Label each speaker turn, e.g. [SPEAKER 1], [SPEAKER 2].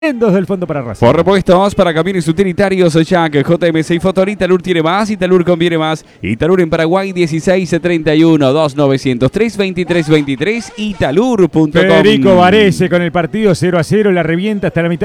[SPEAKER 1] Dos del fondo para Racing.
[SPEAKER 2] Por repuestos para camiones utilitarios, Jack, JMC y Fotor. Italur tiene más, Italur conviene más. Italur en Paraguay 1631 2900 323 23 Italur.com.
[SPEAKER 1] Federico Varese con el partido 0-0, la revienta hasta la mitad.